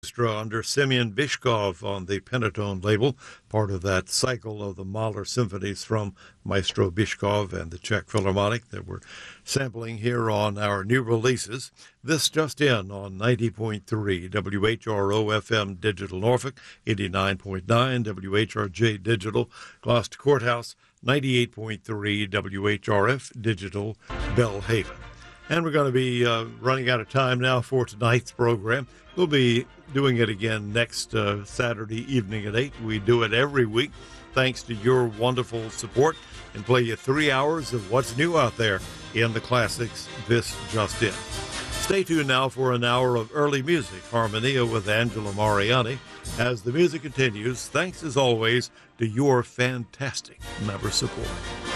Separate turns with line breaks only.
Orchestra under Semyon Bishkov on the Pentatone label, part of that cycle of the Mahler symphonies from Maestro Bishkov and the Czech Philharmonic that we're sampling here on our new releases. This just in on 90.3 WHRO FM Digital Norfolk, 89.9 WHRJ Digital Gloucester Courthouse, 98.3 WHRF Digital Bellhaven. And we're going to be running out of time now for tonight's program. We'll be doing it again next Saturday evening at 8. We do it every week thanks to your wonderful support and play you 3 hours of what's new out there in the classics this just in. Stay tuned now for an hour of early music, Harmonia with Angela Mariani. As the music continues, thanks as always to your fantastic member support.